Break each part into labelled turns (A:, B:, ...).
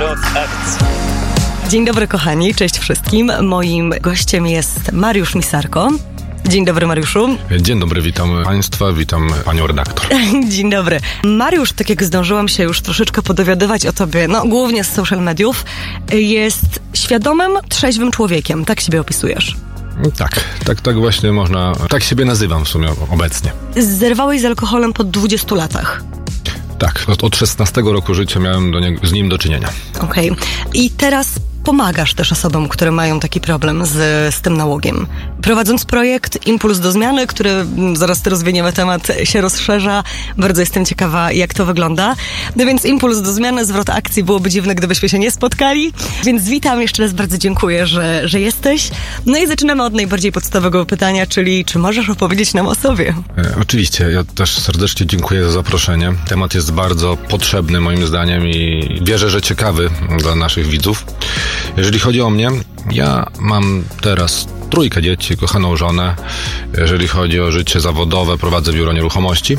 A: Zwrot akcji.
B: Dzień dobry kochani, cześć wszystkim. Moim gościem jest Mariusz Misarko. Dzień dobry, Mariuszu.
C: Dzień dobry, witam Państwa, witam Panią redaktor.
B: Dzień dobry. Mariusz, tak jak zdążyłam się już troszeczkę podowiadywać o tobie, głównie z social mediów, jest świadomym, trzeźwym człowiekiem. Tak siebie opisujesz.
C: Tak właśnie można, tak siebie nazywam w sumie obecnie.
B: Zerwałeś z alkoholem po 20 latach.
C: Tak, od 16 roku życia miałem z nim do czynienia.
B: Okej. I teraz pomagasz też osobom, które mają taki problem z tym nałogiem. Prowadząc projekt Impuls do Zmiany, który, zaraz rozwiniemy temat, się rozszerza. Bardzo jestem ciekawa, jak to wygląda. No więc Impuls do Zmiany, zwrot akcji, byłoby dziwne, gdybyśmy się nie spotkali. Więc witam, jeszcze raz bardzo dziękuję, że jesteś. No i zaczynamy od najbardziej podstawowego pytania, czyli czy możesz opowiedzieć nam o sobie?
C: Oczywiście, ja też serdecznie dziękuję za zaproszenie. Temat jest bardzo potrzebny moim zdaniem i wierzę, że ciekawy dla naszych widzów. Jeżeli chodzi o mnie, ja mam teraz 3 dzieci, kochaną żonę. Jeżeli chodzi o życie zawodowe, prowadzę biuro nieruchomości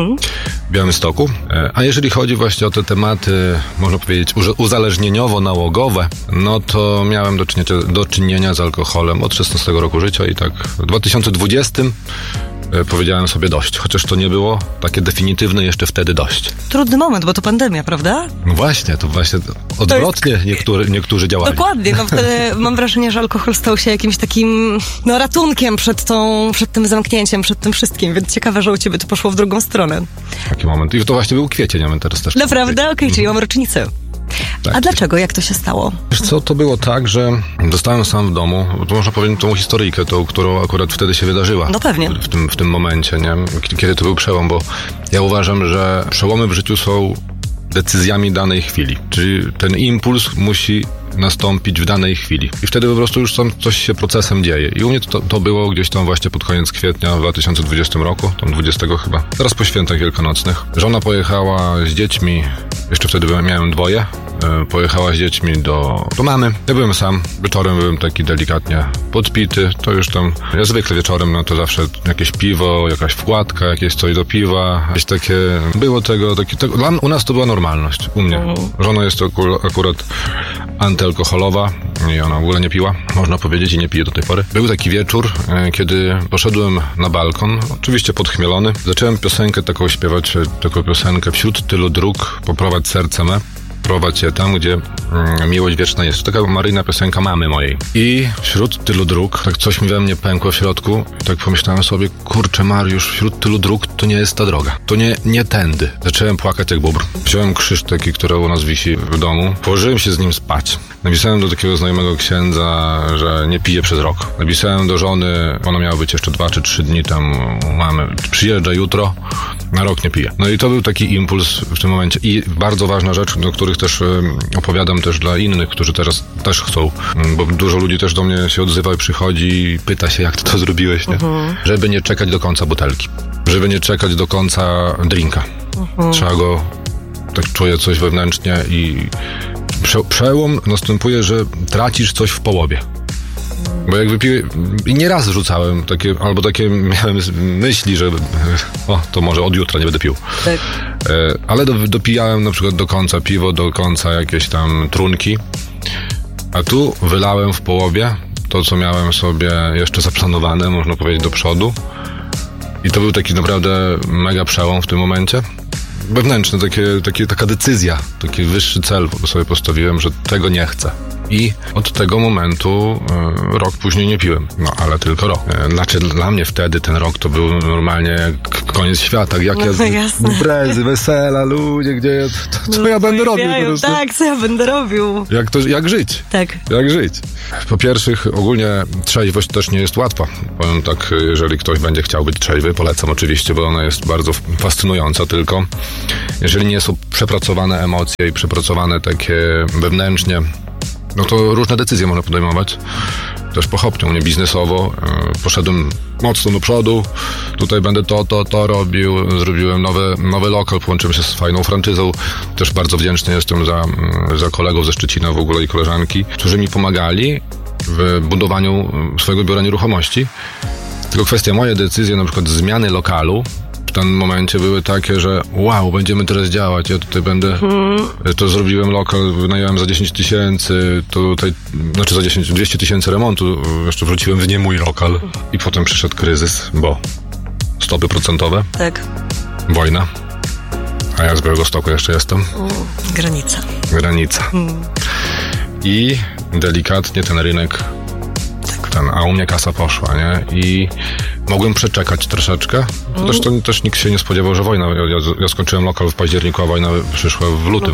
C: w Białymstoku. A jeżeli chodzi właśnie o te tematy, można powiedzieć, uzależnieniowo-nałogowe, no to miałem do czynienia z alkoholem od 16 roku życia i tak w 2020 powiedziałem sobie dość, chociaż to nie było takie definitywne jeszcze wtedy dość.
B: Trudny moment, bo to pandemia, prawda?
C: No właśnie, to właśnie odwrotnie niektórzy działali.
B: Dokładnie, wtedy mam wrażenie, że alkohol stał się jakimś takim ratunkiem przed tym zamknięciem, przed tym wszystkim, więc ciekawe, że u ciebie to poszło w drugą stronę.
C: Taki moment. I to właśnie był kwiecień, a my teraz też.
B: Naprawdę? Okej, czyli mam rocznicę.
C: Tak.
B: A dlaczego? Jak to się stało?
C: Wiesz co, to było tak, że zostałem sam w domu, to można powiedzieć tą historyjkę, którą akurat wtedy się wydarzyła.
B: No pewnie.
C: W tym momencie, nie? Kiedy to był przełom, bo ja uważam, że przełomy w życiu są decyzjami danej chwili. Czyli ten impuls musi nastąpić w danej chwili. I wtedy po prostu już coś się procesem dzieje. I u mnie to było gdzieś tam właśnie pod koniec kwietnia w 2020 roku, tam 20 chyba, zaraz po świętach wielkanocnych. Żona pojechała z dziećmi, jeszcze wtedy miałem 2, pojechała z dziećmi do mamy. Ja byłem sam, wieczorem byłem taki delikatnie podpity, to już tam, ja zwykle wieczorem, no to zawsze jakieś piwo, jakaś wkładka, jakieś coś do piwa, jakieś takie, było tego u nas to była normalność, u mnie. Żona jest akurat antyalkoholowa i ona w ogóle nie piła, można powiedzieć, i nie pije do tej pory. Był taki wieczór, kiedy poszedłem na balkon, oczywiście podchmielony. Zacząłem piosenkę taką śpiewać, taką piosenkę Wśród tylu dróg poprowadź serce me. Prowadź je tam, gdzie miłość wieczna jest. Taka maryjna piosenka mamy mojej. I wśród tylu dróg, tak coś mi we mnie pękło w środku. I tak pomyślałem sobie, kurczę Mariusz, wśród tylu dróg to nie jest ta droga. To nie tędy. Zacząłem płakać jak bóbr. Wziąłem krzyż taki, który u nas wisi w domu. Położyłem się z nim spać. Napisałem do takiego znajomego księdza, że nie piję przez rok. Napisałem do żony, ona miała być jeszcze 2 czy 3 dni tam u mamy. Przyjeżdża jutro, na rok nie piję. No i to był taki impuls w tym momencie. I bardzo ważna rzecz, do których też opowiadam też dla innych, którzy teraz też chcą, bo dużo ludzi też do mnie się odzywa i przychodzi i pyta się, jak ty to zrobiłeś, nie? Żeby nie czekać do końca butelki, żeby nie czekać do końca drinka. Trzeba go, tak czuję coś wewnętrznie i przełom następuje, że tracisz coś w połowie. Bo jak wypiłem, i nieraz rzucałem takie miałem myśli, że to może od jutra nie będę pił.
B: Tak.
C: Ale dopijałem na przykład do końca piwo, do końca jakieś tam trunki, a tu wylałem w połowie to, co miałem sobie jeszcze zaplanowane, można powiedzieć, do przodu. I to był taki naprawdę mega przełom w tym momencie. Wewnętrzny, taka decyzja, taki wyższy cel sobie postawiłem, że tego nie chcę. I od tego momentu rok później nie piłem. No, ale tylko rok. Znaczy dla mnie wtedy ten rok to był normalnie jak koniec świata. Jak imprezy, wesela, ludzie, gdzie co ja będę robił po prostu.
B: Tak, co ja będę robił.
C: Jak żyć.
B: Tak.
C: Jak żyć. Po pierwsze, ogólnie trzeźwość też nie jest łatwa. Powiem tak, jeżeli ktoś będzie chciał być trzeźwy, polecam oczywiście, bo ona jest bardzo fascynująca, tylko jeżeli nie są przepracowane emocje i przepracowane takie wewnętrznie, no to różne decyzje można podejmować. Też pochopnie, nie biznesowo. Poszedłem mocno do przodu. Tutaj będę to robił. Zrobiłem nowy lokal, połączyłem się z fajną franczyzą. Też bardzo wdzięczny jestem za kolegów ze Szczecina w ogóle i koleżanki, którzy mi pomagali w budowaniu swojego biura nieruchomości. Tylko kwestia mojej decyzji, na przykład zmiany lokalu, danym momencie były takie, że wow, będziemy teraz działać, ja tutaj będę, to zrobiłem lokal, wynająłem za 10 tysięcy, tutaj, znaczy za 200 tysięcy remontu, jeszcze wróciłem w nie mój lokal i potem przyszedł kryzys, bo stopy procentowe,
B: tak,
C: wojna, a ja z Białegostoku jeszcze jestem. Granica. I delikatnie ten rynek, a u mnie kasa poszła, nie? I mogłem przeczekać troszeczkę. Zresztą też nikt się nie spodziewał, że wojna. Ja skończyłem lokal w październiku, a wojna przyszła w lutym.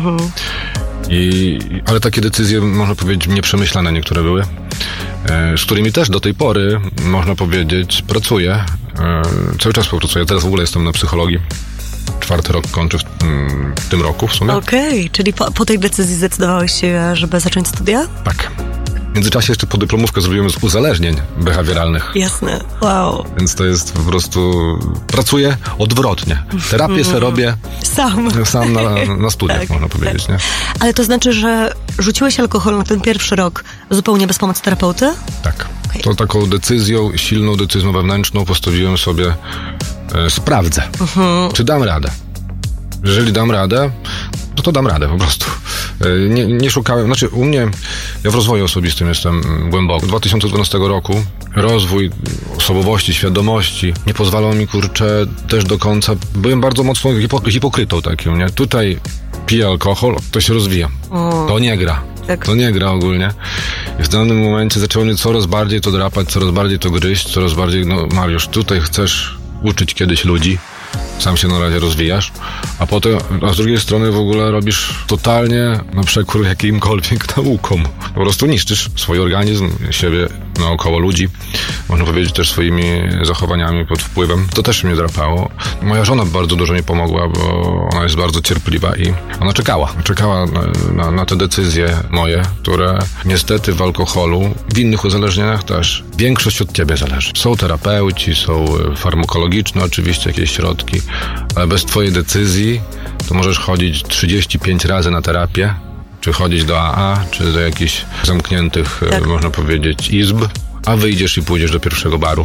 C: Ale takie decyzje, można powiedzieć, nieprzemyślane niektóre były, z którymi też do tej pory, można powiedzieć, pracuję. Cały czas pracuję. Teraz w ogóle jestem na psychologii. 4. rok kończę w tym roku w sumie.
B: Okej, czyli po tej decyzji zdecydowałeś się, żeby zacząć studia?
C: Tak. W międzyczasie jeszcze podyplomówkę zrobiłem z uzależnień behawioralnych.
B: Jasne, wow.
C: Więc to jest po prostu... Pracuję odwrotnie. Terapię sobie robię sam na studiach, tak, można powiedzieć. Nie?
B: Ale to znaczy, że rzuciłeś alkohol na ten pierwszy rok zupełnie bez pomocy terapeuty?
C: Tak. Okay. To taką decyzją, silną decyzją wewnętrzną postawiłem sobie, sprawdzę, czy dam radę. Jeżeli dam radę, to dam radę po prostu. Nie szukałem, znaczy u mnie, ja w rozwoju osobistym jestem głęboko. 2012 roku rozwój osobowości, świadomości nie pozwalał mi, też do końca. Byłem bardzo mocno hipokrytą takim, nie? Tutaj piję alkohol, to się rozwija. To nie gra. Tak. To nie gra ogólnie. I w danym momencie zaczęło mnie coraz bardziej to drapać, coraz bardziej to gryźć, coraz bardziej, Mariusz, tutaj chcesz uczyć kiedyś ludzi, sam się na razie rozwijasz, a z drugiej strony w ogóle robisz totalnie na przekór jakimkolwiek naukom. Po prostu niszczysz swój organizm, siebie naokoło ludzi, można powiedzieć też swoimi zachowaniami pod wpływem. To też mnie drapało. Moja żona bardzo dużo mi pomogła, bo ona jest bardzo cierpliwa i ona czekała na te decyzje moje, które niestety w alkoholu, w innych uzależnieniach też, większość od ciebie zależy. Są terapeuci, są farmakologiczne oczywiście jakieś środki, ale bez twojej decyzji to możesz chodzić 35 razy na terapię, czy chodzić do AA, czy do jakichś zamkniętych, można powiedzieć, izb, a wyjdziesz i pójdziesz do pierwszego baru.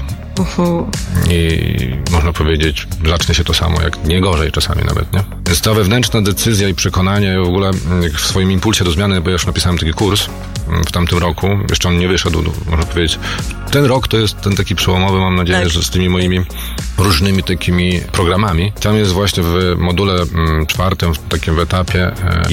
C: I można powiedzieć, zacznie się to samo, jak nie gorzej czasami nawet, nie? Więc ta wewnętrzna decyzja i przekonanie, w ogóle w swoim impulsie do zmiany, bo ja już napisałem taki kurs w tamtym roku, jeszcze on nie wyszedł, można powiedzieć. Ten rok to jest ten taki przełomowy, mam nadzieję, że z tymi moimi różnymi takimi programami. Tam jest właśnie w module 4, w takim etapie,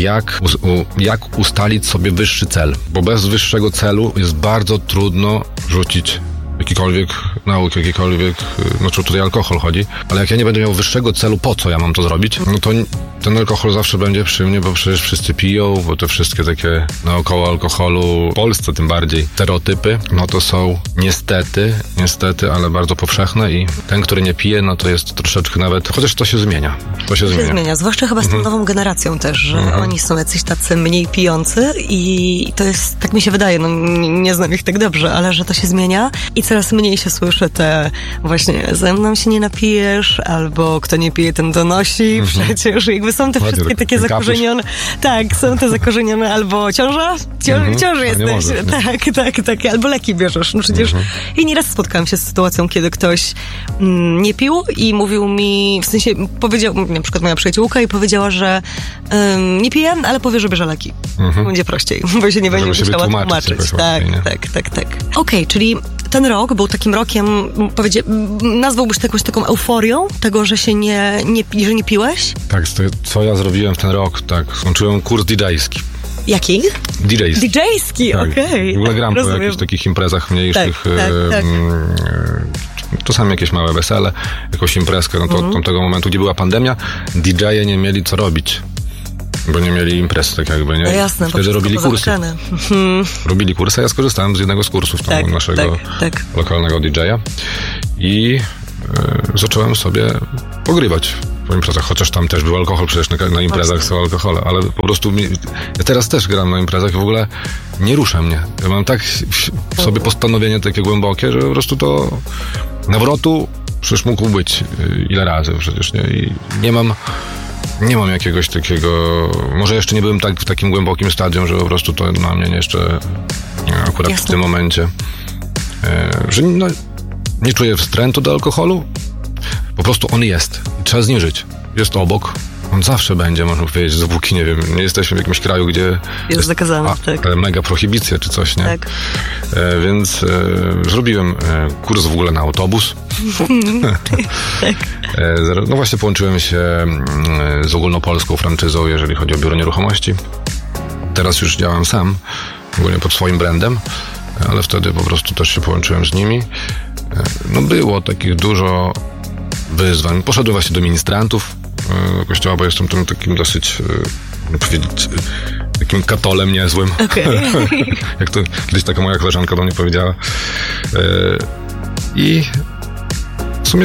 C: jak ustalić sobie wyższy cel, bo bez wyższego celu jest bardzo trudno rzucić jakikolwiek nauk, znaczy tutaj alkohol chodzi, ale jak ja nie będę miał wyższego celu, po co ja mam to zrobić, no to ten alkohol zawsze będzie przy mnie, bo przecież wszyscy piją, bo te wszystkie takie naokoło alkoholu, w Polsce tym bardziej, stereotypy, no to są niestety, ale bardzo powszechne i ten, który nie pije, no to jest troszeczkę nawet, chociaż to się zmienia. To się zmienia,
B: zwłaszcza chyba z tą nową generacją też, że oni są jacyś tacy mniej pijący i to jest, tak mi się wydaje, nie znam ich tak dobrze, ale że to się zmienia i coraz mniej się słyszy te właśnie ze mną się nie napijesz, albo kto nie pije, ten donosi. Przecież jakby są te wszystkie takie zakorzenione. Tak, są te zakorzenione albo ciąża jesteś. Tak. Albo leki bierzesz. No przecież i nieraz spotkałam się z sytuacją, kiedy ktoś nie pił i mówił mi, w sensie powiedział, na przykład moja przyjaciółka i powiedziała, że nie piję, ale powie, że bierze leki. Będzie prościej, bo się nie będzie musiała tłumaczyć. Tak. Okej, czyli ten rok był takim rokiem, nazwałbyś to jakąś taką euforią tego, że się że nie piłeś?
C: Tak, co ja zrobiłem w ten rok, tak, skończyłem kurs DJ-ski.
B: Jaki? DJ-ski, tak. Okej.
C: W ogóle gram po jakichś takich imprezach mniejszych, tak. Czasami jakieś małe wesele, jakąś imprezkę, no to od tamtego momentu, gdzie była pandemia, DJ-e nie mieli co robić. Bo nie mieli imprez, tak jakby, nie?
B: No jasne,
C: wtedy robili kursy. Robili kursy, a ja skorzystałem z jednego z kursów naszego lokalnego DJ-a i zacząłem sobie pogrywać po imprezach, chociaż tam też był alkohol, przecież na imprezach są alkohole, ale po prostu ja teraz też gram na imprezach i w ogóle nie rusza mnie. Ja mam tak w sobie postanowienie takie głębokie, że po prostu to nawrotu przecież mógł być ile razy przecież, nie? I nie mam jakiegoś takiego, może jeszcze nie byłem w takim głębokim stadium, że po prostu to na mnie jeszcze akurat w tym momencie, że nie czuję wstrętu do alkoholu. Po prostu on jest. Trzeba z nim żyć. Jest obok. On zawsze będzie, można powiedzieć, dopóki, nie wiem, nie jesteśmy w jakimś kraju, gdzie
B: jest zakazane, tak.
C: Mega prohibicja czy coś, nie?
B: Tak.
C: Więc zrobiłem kurs w ogóle na autobus.
B: Tak.
C: No właśnie połączyłem się z ogólnopolską franczyzą, jeżeli chodzi o biuro nieruchomości. Teraz już działam sam, ogólnie pod swoim brandem, ale wtedy po prostu też się połączyłem z nimi. No było takich dużo wyzwań. Poszedłem właśnie do ministrantów do kościoła, bo jestem tam takim dosyć, powiedzieć, takim katolem niezłym. Okay. Jak to kiedyś taka moja koleżanka do mnie powiedziała. I w sumie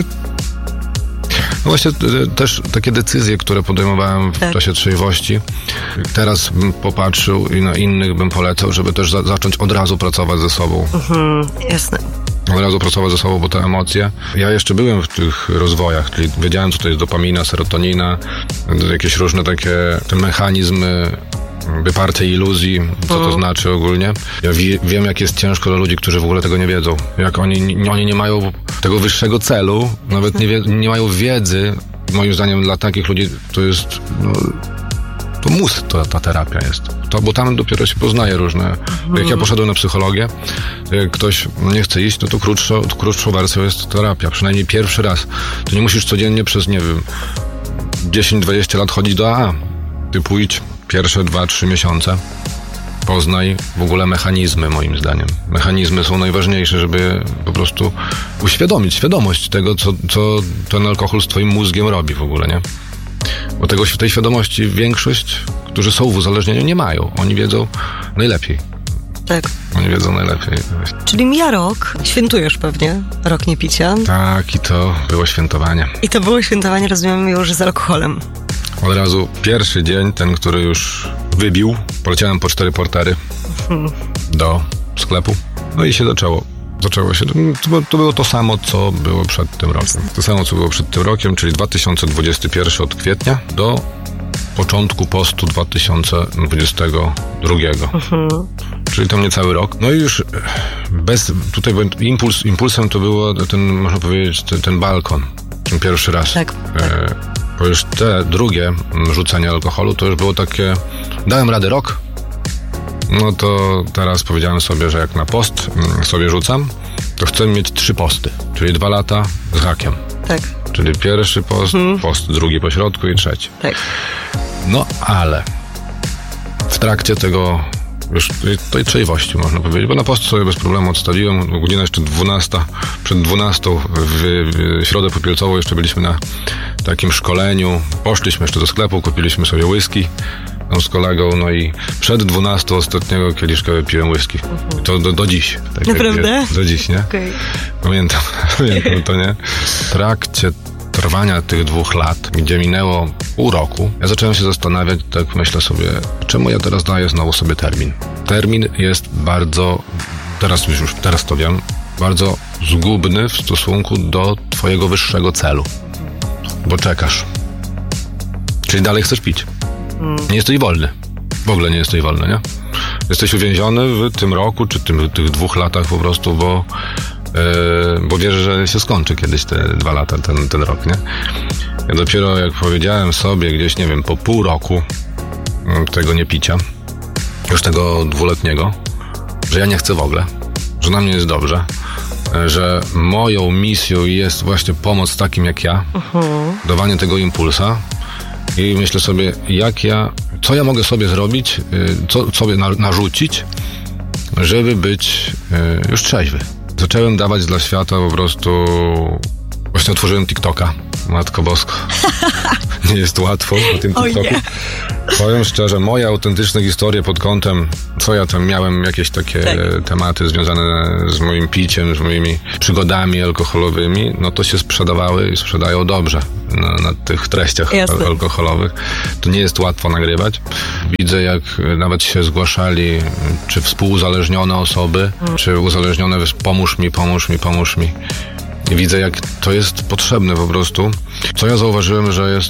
C: no właśnie też takie decyzje, które podejmowałem w czasie trzeźwości. Teraz bym popatrzył i na innych bym polecał, żeby też zacząć od razu pracować ze sobą.
B: Jasne.
C: Od razu pracować ze sobą, bo te emocje. Ja jeszcze byłem w tych rozwojach, czyli wiedziałem, co to jest dopamina, serotonina, jakieś różne takie te mechanizmy wypartej iluzji, co to znaczy ogólnie. Ja wiem, jak jest ciężko dla ludzi, którzy w ogóle tego nie wiedzą. Jak oni nie mają tego wyższego celu, nawet nie mają wiedzy. Moim zdaniem dla takich ludzi to jest... To mózg, ta terapia jest. Bo tam dopiero się poznaje różne... Jak ja poszedłem na psychologię, jak ktoś nie chce iść, no to krótszą wersją jest terapia. Przynajmniej pierwszy raz. To nie musisz codziennie przez, nie wiem, 10-20 lat chodzić do AA. Ty pójdź pierwsze 2-3 miesiące. Poznaj w ogóle mechanizmy, moim zdaniem. Mechanizmy są najważniejsze, żeby po prostu uświadomić świadomość tego, co ten alkohol z twoim mózgiem robi w ogóle, nie? Bo tej świadomości większość, którzy są w uzależnieniu, nie mają. Oni wiedzą najlepiej.
B: Tak.
C: Oni wiedzą najlepiej.
B: Czyli mija rok, świętujesz pewnie rok niepicia.
C: Tak, i to było świętowanie.
B: I to było świętowanie, rozumiem, już z alkoholem.
C: Od razu pierwszy dzień, ten, który już wybił, poleciałem po 4 portery do sklepu. No i się zaczęło. Zaczęło się. To było to samo, co było przed tym rokiem. To samo, co było przed tym rokiem, czyli 2021 od kwietnia do początku postu 2022. Czyli to niecały rok. No i już tutaj impulsem to było można powiedzieć, ten balkon. Ten pierwszy raz.
B: Tak.
C: Bo już te drugie rzucenie alkoholu to już było takie, dałem radę rok, no to teraz powiedziałem sobie, że jak na post sobie rzucam, to chcę mieć 3 posty, czyli 2 lata z hakiem.
B: Tak.
C: Czyli pierwszy post, drugi po środku i trzeci.
B: Tak.
C: No ale w trakcie tego już tej trzeźwości, można powiedzieć, bo na post sobie bez problemu odstawiłem, godzina jeszcze 12, przed 12 w środę popielcową jeszcze byliśmy na takim szkoleniu, poszliśmy jeszcze do sklepu, kupiliśmy sobie whisky tam z kolegą, no i przed 12 ostatniego kieliszka wypiłem whisky. I to do dziś. Tak.
B: Naprawdę?
C: Do dziś, nie?
B: Okay.
C: Pamiętam to, nie? W trakcie trwania tych 2 lat, gdzie minęło pół roku, ja zacząłem się zastanawiać, tak myślę sobie, czemu ja teraz daję znowu sobie termin. Termin jest bardzo, teraz to wiem, bardzo zgubny w stosunku do twojego wyższego celu. Bo czekasz. Czyli dalej chcesz pić. Nie jesteś wolny. W ogóle nie jesteś wolny, nie? Jesteś uwięziony w tym roku, czy tych 2 latach po prostu, bo wierzę, że się skończy kiedyś te 2 lata, ten rok, nie? Ja dopiero jak powiedziałem sobie gdzieś, nie wiem, po pół roku tego niepicia, już tego 2-letniego, że ja nie chcę w ogóle, że na mnie jest dobrze, że moją misją jest właśnie pomoc takim jak ja, dawanie tego impulsa i myślę sobie, co ja mogę sobie zrobić, co sobie narzucić, żeby być już trzeźwy. Zacząłem dawać dla świata po prostu... Właśnie otworzyłem TikToka. Matko Bosko. Nie jest łatwo na tym TikToku. Powiem szczerze, moje autentyczne historie pod kątem, co ja tam miałem, jakieś takie tematy związane z moim piciem, z moimi przygodami alkoholowymi, no to się sprzedawały i sprzedają dobrze na tych treściach alkoholowych. To nie jest łatwo nagrywać. Widzę, jak nawet się zgłaszali, czy współuzależnione osoby, czy uzależnione, pomóż mi. I widzę, jak to jest potrzebne po prostu. Co ja zauważyłem, że jest...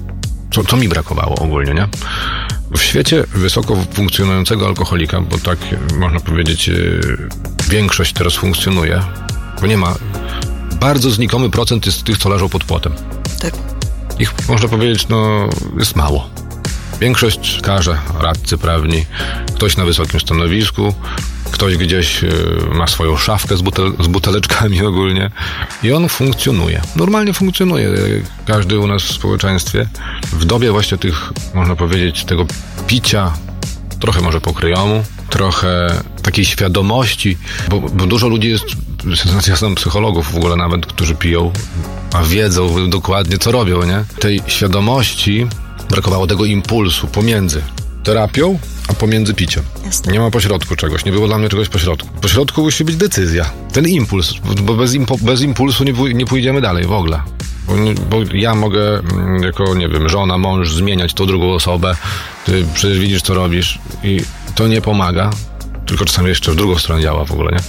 C: Co mi brakowało ogólnie, nie? W świecie wysoko funkcjonującego alkoholika, bo tak można powiedzieć, większość teraz funkcjonuje, bo nie ma bardzo znikomy procent jest tych, co leżą pod płotem.
B: Tak.
C: Ich, można powiedzieć, jest mało. Większość karze radcy prawni, ktoś na wysokim stanowisku, ktoś gdzieś ma swoją szafkę z buteleczkami ogólnie i on funkcjonuje. Normalnie funkcjonuje. Każdy u nas w społeczeństwie. W dobie właśnie tych, można powiedzieć, tego picia, trochę może pokryjomu, trochę takiej świadomości, bo dużo ludzi jest, ja znam psychologów w ogóle nawet, którzy piją, a wiedzą dokładnie, co robią, nie? Tej świadomości brakowało, tego impulsu pomiędzy terapią, a pomiędzy piciem.
B: Jasne.
C: Nie ma pośrodku czegoś, nie było dla mnie czegoś pośrodku. Pośrodku musi być decyzja, ten impuls, bo bez impulsu nie pójdziemy dalej w ogóle. Bo ja mogę jako, nie wiem, żona, mąż zmieniać tą drugą osobę, ty przecież widzisz, co robisz i to nie pomaga, tylko czasami jeszcze w drugą stronę działa w ogóle, nie?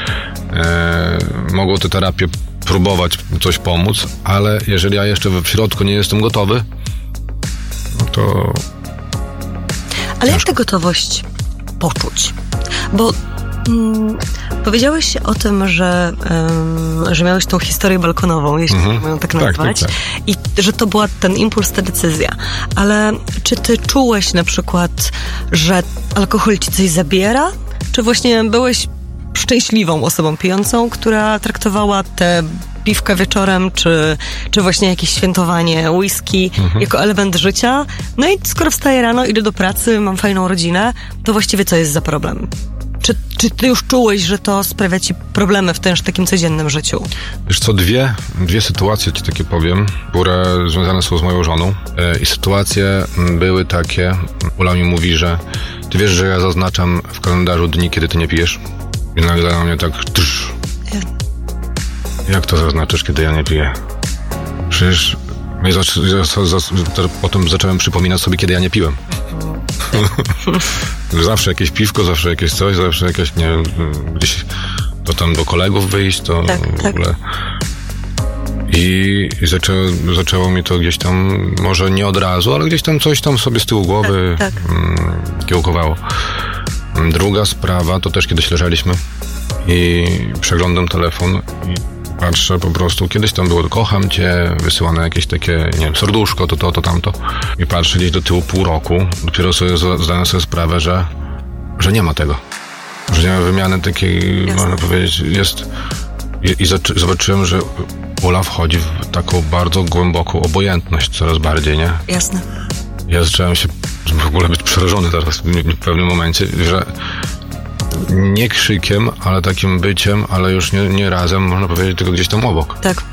C: Mogą te terapie próbować coś pomóc, ale jeżeli ja jeszcze w środku nie jestem gotowy, no to...
B: Ale jak tę gotowość poczuć? Bo powiedziałeś o tym, że miałeś tą historię balkonową, jeśli mogę ją tak nazwać, tak. I że to była ten impuls, ta decyzja. Ale czy ty czułeś na przykład, że alkohol ci coś zabiera? Czy właśnie byłeś szczęśliwą osobą pijącą, która traktowała te piwka wieczorem, czy właśnie jakieś świętowanie whisky jako element życia? No i skoro wstaję rano, idę do pracy, mam fajną rodzinę, to właściwie co jest za problem? Czy ty już czułeś, że to sprawia ci problemy w też takim codziennym życiu?
C: Wiesz co, dwie sytuacje ci takie powiem, które związane są z moją żoną. I sytuacje były takie, Ula mi mówi, że ty wiesz, że ja zaznaczam w kalendarzu dni, kiedy ty nie pijesz? I nagle na mnie tak... Jak to zaznaczysz, kiedy ja nie piję? Przecież potem zacząłem przypominać sobie, kiedy ja nie piłem. Zawsze jakieś piwko, zawsze jakieś coś, zawsze jakieś, nie wiem, gdzieś to tam do kolegów wyjść, to w ogóle. I zaczęło mi to gdzieś tam, może nie od razu, ale gdzieś tam coś tam sobie z tyłu głowy kiełkowało. Druga sprawa, to też kiedyś leżeliśmy i przeglądam telefon i patrzę po prostu, kiedyś tam było kocham cię, wysyłane jakieś takie, nie wiem, serduszko, to, tamto. I patrzę gdzieś do tyłu pół roku, dopiero sobie zdałem sobie sprawę, że nie ma tego. Że nie ma wymiany takiej, można powiedzieć, jest... I zobaczyłem, że Ula wchodzi w taką bardzo głęboką obojętność coraz bardziej, nie?
B: Jasne.
C: Ja zacząłem się w ogóle być przerażony teraz w pewnym momencie, że nie krzykiem, ale takim byciem, ale już nie razem, można powiedzieć, tylko gdzieś tam obok.
B: Tak.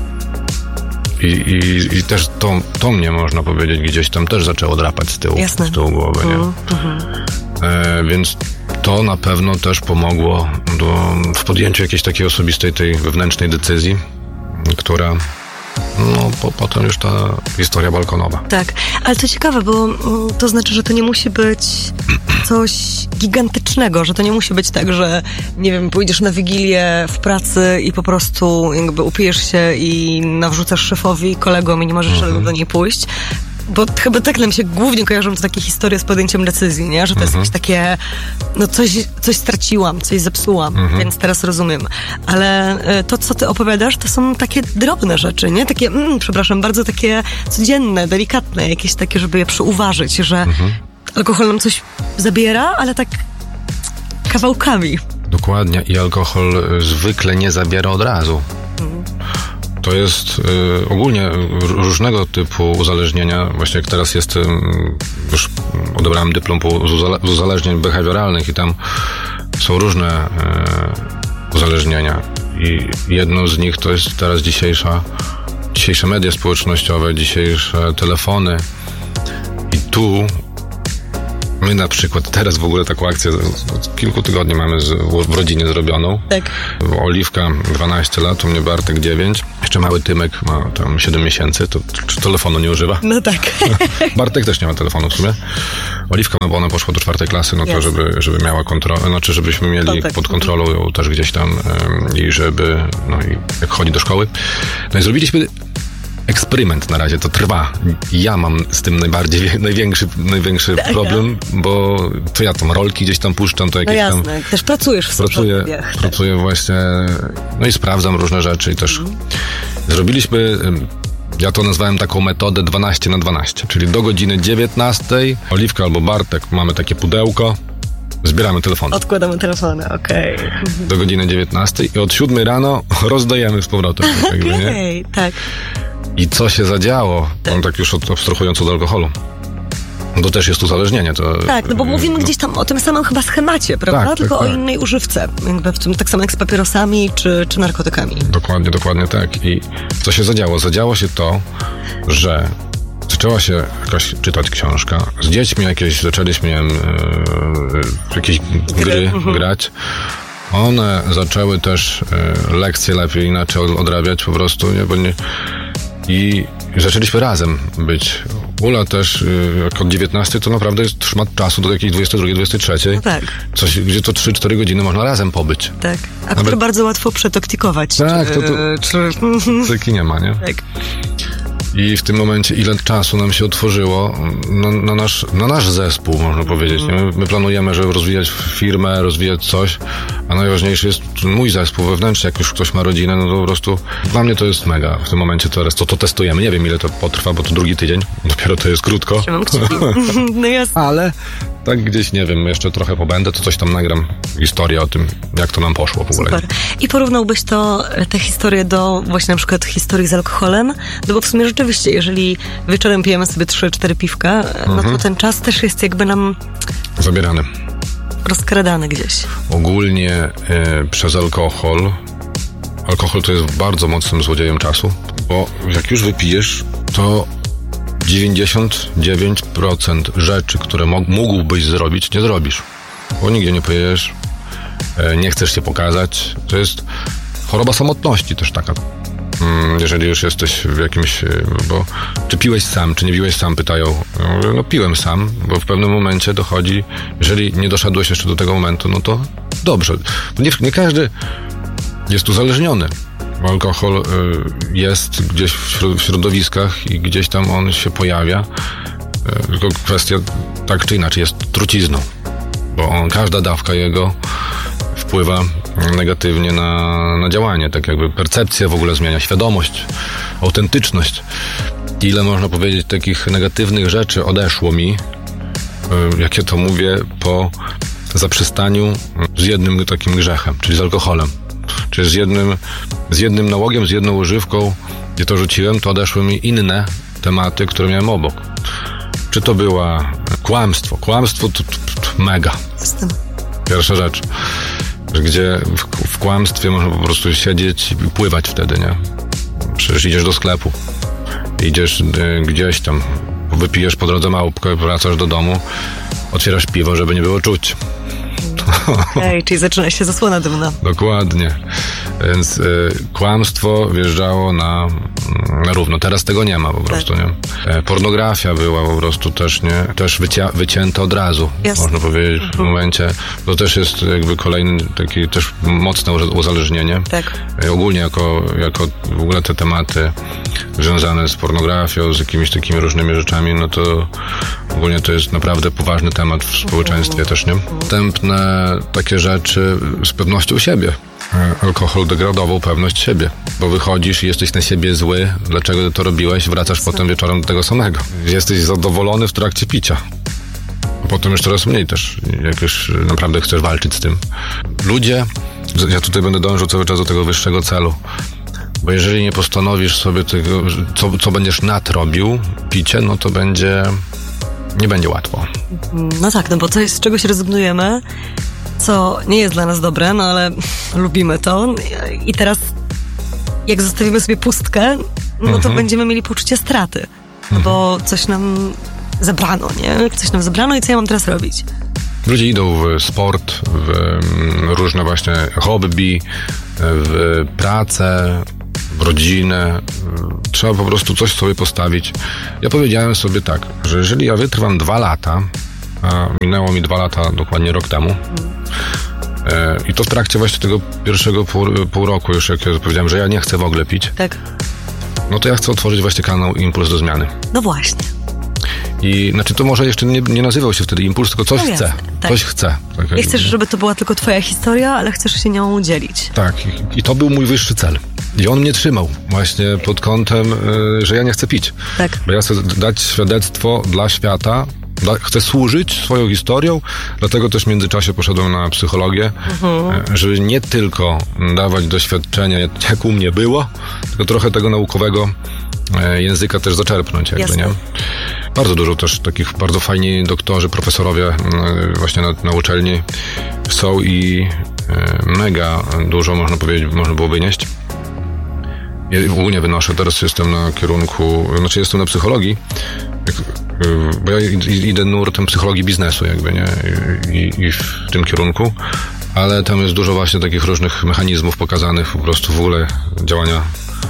C: I też to mnie, można powiedzieć, gdzieś tam też zaczęło drapać z tyłu głowy, nie? Więc to na pewno też pomogło w podjęciu jakiejś takiej osobistej, tej wewnętrznej decyzji, która... potem już ta historia balkonowa. Tak,
B: ale to ciekawe, bo to znaczy, że to nie musi być coś gigantycznego, że to nie musi być tak, że nie wiem, pójdziesz na wigilię w pracy i po prostu jakby upijesz się i nawrzucasz szefowi, kolegom i nie możesz do niej pójść. Bo chyba tak nam się głównie kojarzą to takie historie z podjęciem decyzji, nie? Że to jest jakieś takie, coś straciłam, coś zepsułam, więc teraz rozumiem. Ale to, co ty opowiadasz, to są takie drobne rzeczy, nie? Takie, bardzo takie codzienne, delikatne, jakieś takie, żeby je przyuważyć, że alkohol nam coś zabiera, ale tak kawałkami.
C: Dokładnie. I alkohol zwykle nie zabiera od razu. To jest ogólnie różnego typu uzależnienia. Właśnie jak teraz już odebrałem dyplom z uzależnień behawioralnych i tam są różne uzależnienia. I jedno z nich to jest teraz dzisiejsze media społecznościowe, dzisiejsze telefony. I tu my na przykład teraz w ogóle taką akcję od kilku tygodni mamy w rodzinie zrobioną.
B: Tak.
C: Oliwka 12 lat, u mnie Bartek 9. Jeszcze mały Tymek ma tam 7 miesięcy, to telefonu nie używa.
B: No tak.
C: Bartek też nie ma telefonu w sumie. Oliwka, bo ona poszła do 4. klasy, to żeby miała kontrolę, żebyśmy mieli pod kontrolą ją też gdzieś tam i żeby, i jak chodzi do szkoły. No i zrobiliśmy eksperyment na razie, to trwa. Ja mam z tym największy problem, bo to ja tam rolki gdzieś tam puszczam, to jakieś
B: jasne. Tam... Też pracujesz w
C: Pracuję właśnie, no i sprawdzam różne rzeczy i też zrobiliśmy... Ja to nazwałem taką metodę 12/12, czyli do godziny 19 Oliwka albo Bartek mamy takie pudełko, zbieramy telefony.
B: Odkładamy telefony, okej.
C: Do godziny 19 i od 7 rano rozdajemy z powrotem.
B: Okej, tak.
C: I co się zadziało, tak. Tak już abstrahując od alkoholu, to też jest uzależnienie.
B: Tak, no bo mówimy gdzieś tam o tym samym chyba schemacie, prawda?
C: Tak,
B: tylko
C: tak.
B: o innej używce. Jakby w tym, tak samo jak z papierosami czy narkotykami.
C: Dokładnie tak. I co się zadziało? Zadziało się to, że zaczęła się jakaś czytać książka. Z dziećmi zaczęliśmy jakieś gry grać. One zaczęły też lekcje lepiej, inaczej odrabiać po prostu, i zaczęliśmy razem być. Ula też, jak od 19 to naprawdę jest szmat czasu do jakiejś 22, 23.
B: No tak.
C: Gdzie to 3-4 godziny można razem pobyć.
B: Tak. A które bardzo łatwo przetoktikować.
C: Tak, taki nie ma, nie?
B: Tak.
C: I w tym momencie ile czasu nam się otworzyło na nasz zespół, można powiedzieć. Nie? My planujemy, żeby rozwijać firmę, rozwijać coś, a najważniejszy jest mój zespół wewnętrzny. Jak już ktoś ma rodzinę, no to po prostu dla mnie to jest mega. W tym momencie to testujemy. Nie wiem, ile to potrwa, bo to drugi tydzień. Dopiero to jest krótko.
B: No jasne.
C: Ale tak gdzieś, nie wiem, jeszcze trochę pobędę, to coś tam nagram. Historię o tym, jak to nam poszło w ogóle.
B: Super. I porównałbyś tę historię do właśnie na przykład historii z alkoholem? No bo w sumie rzeczywiście, jeżeli wieczorem pijemy sobie 3-4 piwka, no to ten czas też jest jakby nam...
C: zabierany.
B: Rozkradany gdzieś.
C: Ogólnie przez alkohol to jest bardzo mocnym złodziejem czasu, bo jak już wypijesz, to 99% rzeczy, które mógłbyś zrobić, nie zrobisz. Bo nigdzie nie pojedziesz, nie chcesz się pokazać. To jest choroba samotności też taka. Jeżeli już jesteś w jakimś... Bo czy piłeś sam, czy nie piłeś sam, pytają. No piłem sam, bo w pewnym momencie dochodzi, jeżeli nie doszedłeś jeszcze do tego momentu, no to dobrze. Nie każdy jest uzależniony. Alkohol jest gdzieś w środowiskach i gdzieś tam on się pojawia. Tylko kwestia tak czy inaczej jest trucizną, bo każda dawka jego wpływa negatywnie na działanie, tak jakby percepcja w ogóle zmienia, świadomość, autentyczność. Ile można powiedzieć takich negatywnych rzeczy odeszło mi, jak ja to mówię, po zaprzestaniu z jednym takim grzechem, czyli z alkoholem. Czyli z jednym nałogiem, z jedną używką, gdzie to rzuciłem, to odeszły mi inne tematy, które miałem obok. Czy to była kłamstwo? Kłamstwo to mega.
B: Jestem.
C: Pierwsza rzecz, gdzie w kłamstwie można po prostu siedzieć i pływać wtedy, nie? Przecież idziesz do sklepu, idziesz gdzieś tam, wypijesz po drodze małpkę, wracasz do domu, otwierasz piwo, żeby nie było czuć.
B: Czyli zaczyna się zasłona dymna.
C: Dokładnie. Więc kłamstwo wjeżdżało na równo. Teraz tego nie ma po prostu, nie? Pornografia była po prostu też wycięta od razu. Jasne. Można powiedzieć w momencie. To też jest jakby kolejny taki też mocne uzależnienie.
B: Tak.
C: Ogólnie jako w ogóle te tematy związane z pornografią, z jakimiś takimi różnymi rzeczami, no to ogólnie to jest naprawdę poważny temat w społeczeństwie też, nie? Następne takie rzeczy z pewnością siebie. Alkohol degradował pewność siebie, bo wychodzisz i jesteś na siebie zły, dlaczego to robiłeś, wracasz potem wieczorem do tego samego. Jesteś zadowolony w trakcie picia. A potem już coraz mniej też, jak już naprawdę chcesz walczyć z tym. Ludzie, ja tutaj będę dążył cały czas do tego wyższego celu, bo jeżeli nie postanowisz sobie tego, co będziesz nadrobił, picie, no to nie będzie łatwo.
B: No tak, no bo coś, z czegoś rezygnujemy, co nie jest dla nas dobre, no ale lubimy to i teraz jak zostawimy sobie pustkę, no to będziemy mieli poczucie straty, no bo coś nam zabrano, nie? Coś nam zabrano i co ja mam teraz robić?
C: Ludzie idą w sport, w różne właśnie hobby, w pracę, w rodzinę. Trzeba po prostu coś sobie postawić. Ja powiedziałem sobie tak, że jeżeli ja wytrwam 2 lata, a minęło mi 2 lata dokładnie rok temu, i to w trakcie właśnie tego pierwszego pół roku już, jak ja powiedziałem, że ja nie chcę w ogóle pić.
B: Tak.
C: no to ja chcę otworzyć właśnie kanał Impuls do Zmiany.
B: No właśnie.
C: I znaczy to może jeszcze nie nazywał się wtedy Impuls, tylko coś chce.
B: Tak.
C: Coś chce. Tak,
B: Nie chcesz, żeby to była tylko twoja historia, ale chcesz się nią dzielić.
C: Tak. I to był mój wyższy cel. I on mnie trzymał właśnie pod kątem, że ja nie chcę pić.
B: Tak.
C: Bo ja chcę dać świadectwo dla świata, chcę służyć swoją historią, dlatego też w międzyczasie poszedłem na psychologię, żeby nie tylko dawać doświadczenia, jak u mnie było, tylko trochę tego naukowego języka też zaczerpnąć, jakby, nie? Bardzo dużo też takich bardzo fajni doktorzy, profesorowie właśnie na uczelni są i mega dużo, można powiedzieć, można było wynieść. Ja ogólnie wynoszę, teraz jestem na kierunku, znaczy jestem na psychologii, bo ja idę nurtem psychologii biznesu, jakby, nie? I w tym kierunku, ale tam jest dużo właśnie takich różnych mechanizmów pokazanych, po prostu w ogóle działania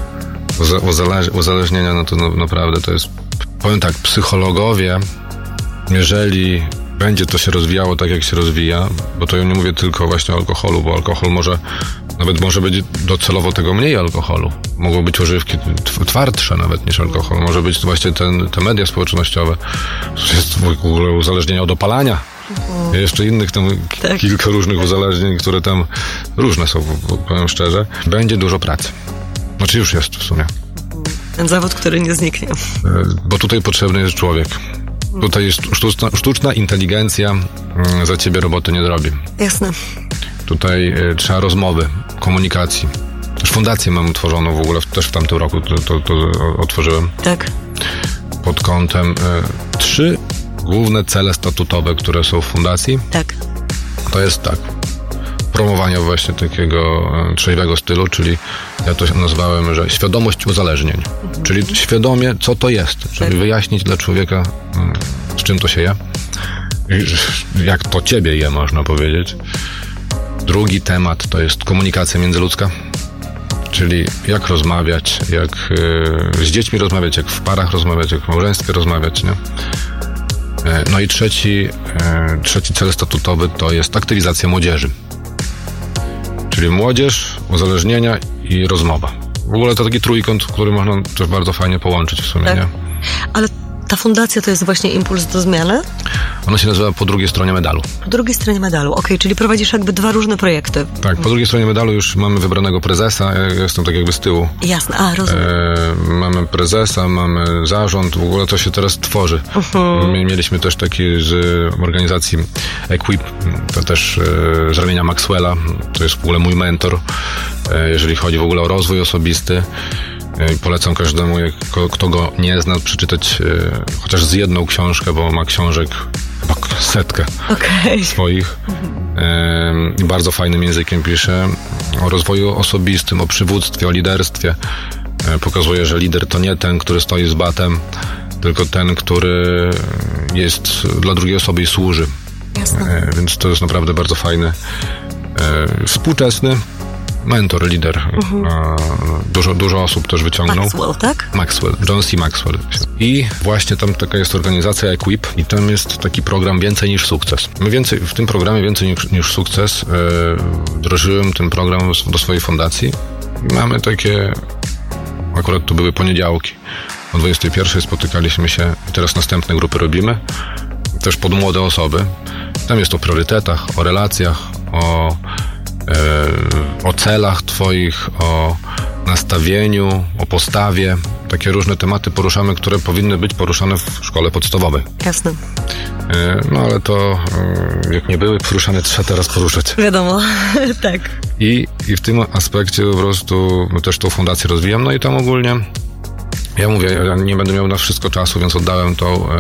C: uzależnienia, no to naprawdę to jest, powiem tak, psychologowie, jeżeli będzie to się rozwijało tak, jak się rozwija, bo to ja nie mówię tylko właśnie o alkoholu, bo alkohol może być docelowo tego mniej alkoholu. Mogą być używki twardsze nawet niż alkohol. Może być właśnie te media społecznościowe. Jest w ogóle uzależnienie od opalania. Jeszcze innych tam kilka różnych uzależnień, które tam różne są, powiem szczerze. Będzie dużo pracy. Znaczy już jest w sumie.
B: Ten zawód, który nie zniknie.
C: Bo tutaj potrzebny jest człowiek. Tutaj jest sztuczna inteligencja za ciebie roboty nie zrobi.
B: Jasne.
C: Tutaj trzeba rozmowy, komunikacji. Też fundację mam utworzoną w ogóle, też w tamtym roku to otworzyłem.
B: Tak.
C: Pod kątem 3 główne cele statutowe, które są w fundacji.
B: Tak.
C: To jest tak. Promowanie właśnie takiego trzeźwego stylu, czyli ja to nazwałem, że świadomość uzależnień. Czyli świadomie, co to jest, żeby wyjaśnić dla człowieka, z czym to się je. Jak to ciebie je, można powiedzieć. Drugi temat to jest komunikacja międzyludzka, czyli jak rozmawiać, jak z dziećmi rozmawiać, jak w parach rozmawiać, jak w małżeństwie rozmawiać, nie? No i trzeci cel statutowy to jest aktywizacja młodzieży. Czyli młodzież, uzależnienia i rozmowa. W ogóle to taki trójkąt, który można też bardzo fajnie połączyć w sumie, nie?
B: Ale ta fundacja to jest właśnie Impuls do Zmiany?
C: Ona się nazywa Po drugiej stronie medalu.
B: Po drugiej stronie medalu, okej, czyli prowadzisz jakby 2 różne projekty.
C: Tak, po drugiej stronie medalu już mamy wybranego prezesa, ja jestem tak jakby z tyłu.
B: Jasne, rozumiem.
C: Mamy prezesa, mamy zarząd, w ogóle to się teraz tworzy. Mieliśmy też taki z organizacji Equip, to też z ramienia Maxwella, to jest w ogóle mój mentor, jeżeli chodzi w ogóle o rozwój osobisty. Polecam każdemu, kto go nie zna, przeczytać chociaż z jedną książkę, bo ma książek chyba 100 swoich. Bardzo fajnym językiem pisze o rozwoju osobistym, o przywództwie, o liderstwie. Pokazuje, że lider to nie ten, który stoi z batem, tylko ten, który jest dla drugiej osoby i służy.
B: Jasne.
C: Więc to jest naprawdę bardzo fajny, współczesny mentor, lider. Dużo osób też wyciągnął.
B: Maxwell, tak?
C: Maxwell, John C. Maxwell. I właśnie tam taka jest organizacja Equip i tam jest taki program Więcej niż sukces. W tym programie Więcej niż sukces wdrożyłem ten program do swojej fundacji. Mamy takie, akurat to były poniedziałki. O 21:00 spotykaliśmy się i teraz następne grupy robimy. Też pod młode osoby. Tam jest o priorytetach, o relacjach, o celach twoich, o nastawieniu, o postawie. Takie różne tematy poruszamy, które powinny być poruszane w szkole podstawowej.
B: Jasne.
C: No ale to, jak nie były poruszane, trzeba teraz poruszać.
B: Wiadomo, tak.
C: I w tym aspekcie po prostu też tą fundację rozwijam. No i tam ogólnie ja mówię, ja nie będę miał na wszystko czasu, więc oddałem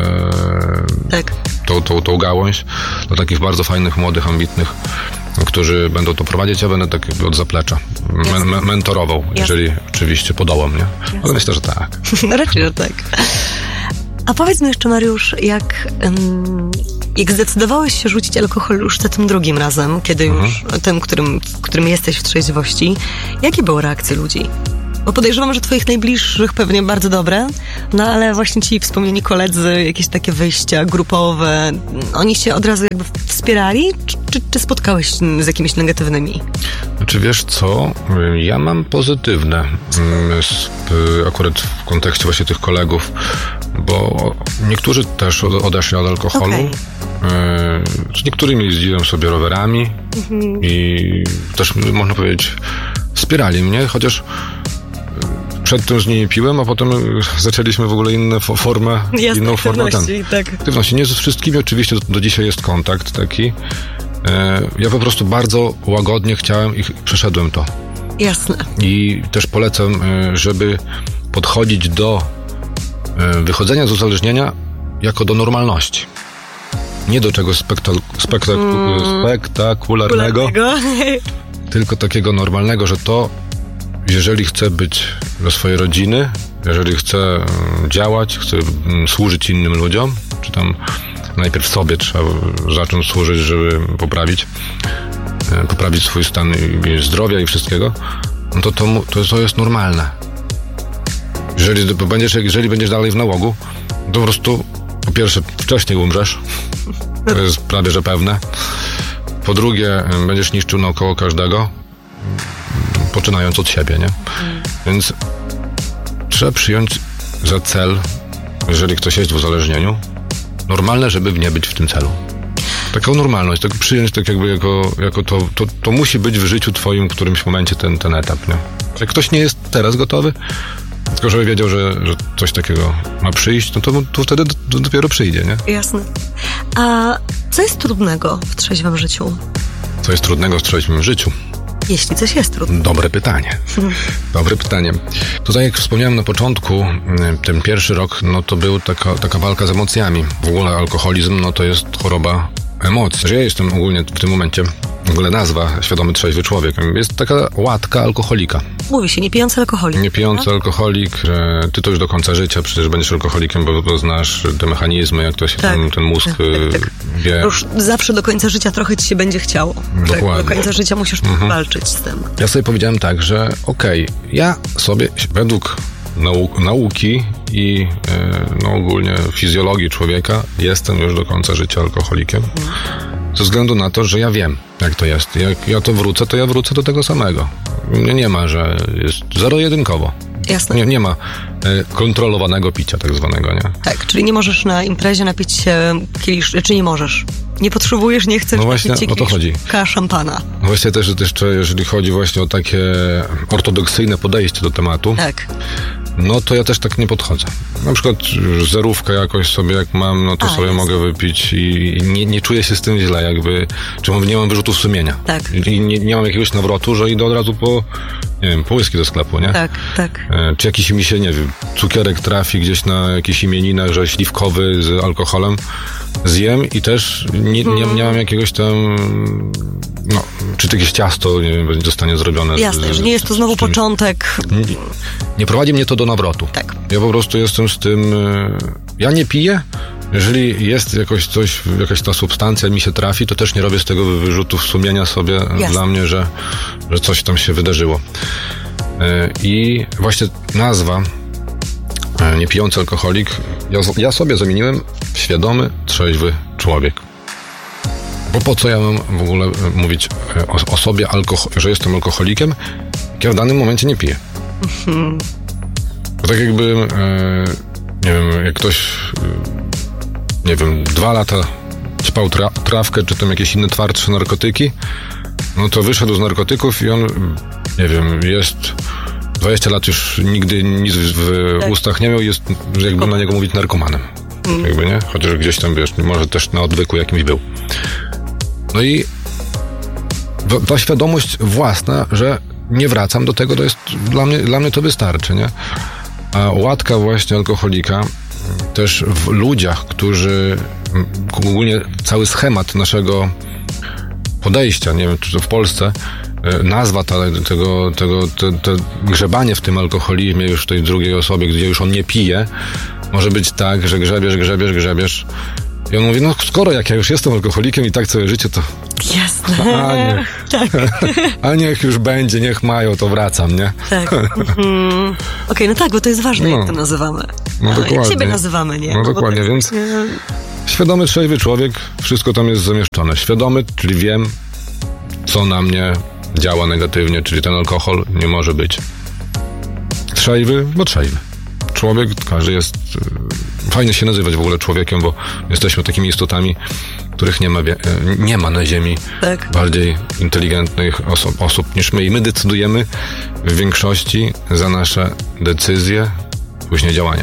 C: tą gałąź do takich bardzo fajnych, młodych, ambitnych, którzy będą to prowadzić, ja będę tak jakby od zaplecza mentorował, jeżeli oczywiście podołam, nie? Jasne. Ale myślę, że tak.
B: Raczej, że tak. A powiedz mi jeszcze, Mariusz, jak zdecydowałeś się rzucić alkohol już za tym drugim razem, kiedy już tym, którym jesteś w trzeźwości, jakie były reakcje ludzi? Bo podejrzewam, że twoich najbliższych pewnie bardzo dobre, no ale właśnie ci wspomnieni koledzy, jakieś takie wyjścia grupowe, oni się od razu jakby wspierali, czy spotkałeś z jakimiś negatywnymi?
C: Znaczy wiesz co, ja mam pozytywne, akurat w kontekście właśnie tych kolegów, bo niektórzy też odeszli od alkoholu. Okay. Z niektórymi jeździłem sobie rowerami i też można powiedzieć wspierali mnie, chociaż przedtem z nimi piłem, a potem zaczęliśmy w ogóle inną formę aktywności. Nie ze wszystkimi oczywiście do dzisiaj jest kontakt taki. Ja po prostu bardzo łagodnie chciałem i przeszedłem to.
B: Jasne. I
C: też polecam, żeby podchodzić do wychodzenia z uzależnienia jako do normalności. Nie do czegoś spektakularnego, tylko takiego normalnego, że to, jeżeli chcę być dla swojej rodziny, jeżeli chcę działać, chcę służyć innym ludziom, czy tam najpierw sobie trzeba zacząć służyć, żeby poprawić swój stan zdrowia i wszystkiego, no to jest normalne. Jeżeli będziesz dalej w nałogu, to po prostu po pierwsze wcześniej umrzesz, to jest prawie że pewne. Po drugie, będziesz niszczył naokoło każdego, poczynając od siebie, nie? Więc trzeba przyjąć za cel, jeżeli ktoś jest w uzależnieniu, normalne, żeby nie być w tym celu. Taką normalność, tak przyjąć tak jakby jako to musi być w życiu twoim w którymś momencie ten etap, nie? Jak ktoś nie jest teraz gotowy, tylko żeby wiedział, że coś takiego ma przyjść, no to wtedy dopiero przyjdzie, nie?
B: Jasne. A co jest trudnego w trzeźwym życiu?
C: Co jest trudnego w trzeźwym życiu?
B: Jeśli coś jest trudne.
C: Dobre pytanie. Dobre pytanie. Tutaj jak wspomniałem na początku, ten pierwszy rok, no to był taka walka z emocjami. W ogóle alkoholizm, no to jest choroba emocji. Ja jestem ogólnie w tym momencie, w ogóle nazwa świadomy trzeźwy człowiek, jest taka łatka alkoholika.
B: Mówi się, niepijący alkoholik.
C: Niepijący alkoholik, ty to już do końca życia przecież będziesz alkoholikiem, bo znasz te mechanizmy, jak to się ten mózg wie.
B: Już zawsze do końca życia trochę ci się będzie chciało.
C: Dokładnie.
B: Tak, do końca życia musisz walczyć z tym.
C: Ja sobie powiedziałem tak, że ja sobie według nauki i ogólnie fizjologii człowieka jestem już do końca życia alkoholikiem. Ze względu na to, że ja wiem, jak to jest. Jak ja to ja wrócę do tego samego. Nie ma, że jest zero-jedynkowo.
B: Jasne.
C: Nie ma kontrolowanego picia tak zwanego, nie?
B: Tak, czyli nie możesz na imprezie napić się czy nie możesz. Nie potrzebujesz, nie chcesz napić się kieliszka szampana.
C: No właśnie też jeżeli chodzi właśnie o takie ortodoksyjne podejście do tematu,
B: tak.
C: No to ja też tak nie podchodzę. Na przykład zerówkę jakoś sobie jak mam, no to sobie mogę wypić i nie czuję się z tym źle, jakby, czy nie mam wyrzutów sumienia.
B: Tak.
C: I nie mam jakiegoś nawrotu, że idę od razu po whisky do sklepu, nie?
B: Tak, tak.
C: Czy jakiś mi się, nie wiem, cukierek trafi gdzieś na jakichś imieninach, że śliwkowy z alkoholem zjem i też nie mam jakiegoś tam, czy jakieś ciasto, nie wiem, zostanie zrobione.
B: Jasne, że nie jest to znowu początek.
C: Nie prowadzi mnie to do nawrotu.
B: Tak.
C: Ja po prostu jestem z tym, ja nie piję, jeżeli jest jakaś ta substancja mi się trafi, to też nie robię z tego wyrzutów sumienia sobie. Jasne. Dla mnie, że coś tam się wydarzyło. I właśnie nazwa niepijący alkoholik, ja sobie zamieniłem świadomy, trzeźwy człowiek. Bo po co ja mam w ogóle mówić o sobie, że jestem alkoholikiem, jak ja w danym momencie nie piję. Bo tak jakby, nie wiem, jak ktoś, 2 lata ćpał trawkę, czy tam jakieś inne twardsze narkotyki, no to wyszedł z narkotyków i on, jest 20 lat już nigdy nic w ustach nie miał, jest, jakby na niego mówić, narkomanem. Jakby, nie? Chociaż gdzieś tam, może też na odwyku jakimś był. No i ta świadomość własna, że nie wracam do tego, to jest dla mnie to wystarczy, nie? A łatka właśnie alkoholika też w ludziach, którzy ogólnie cały schemat naszego podejścia, nie wiem, czy to w Polsce, nazwa tego grzebanie w tym alkoholizmie już w tej drugiej osobie, gdzie już on nie pije, może być tak, że grzebiesz I on mówi, no skoro jak ja już jestem alkoholikiem i tak całe życie, to...
B: Jasne.
C: A niech już będzie, niech mają, to wracam, nie?
B: Tak. Okej, no tak, bo to jest ważne, jak to nazywamy.
C: No dokładnie.
B: Jak siebie nazywamy, nie?
C: No dokładnie, więc świadomy, trzeźwy człowiek, wszystko tam jest zamieszczone. Świadomy, czyli wiem, co na mnie działa negatywnie, czyli ten alkohol nie może być. Trzeźwy, bo trzeźwy. Człowiek, każdy jest... Fajnie się nazywać w ogóle człowiekiem, bo jesteśmy takimi istotami, których nie ma na ziemi bardziej inteligentnych osób niż my. I my decydujemy w większości za nasze decyzje, później działania.